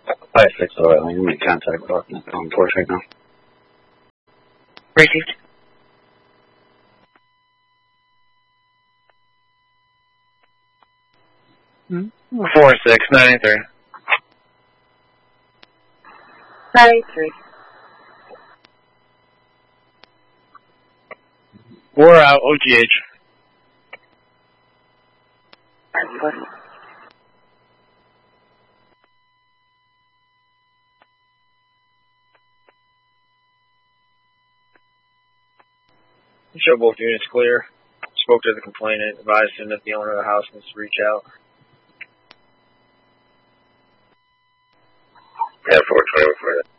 5-6 oil. You make contact on force right now. Received. Mm-hmm. 4-6-9-3. 93. We're out. OGH. Show both units clear. Spoke to the complainant. Advised him that the owner of the house needs to reach out. Yeah, 420 for it.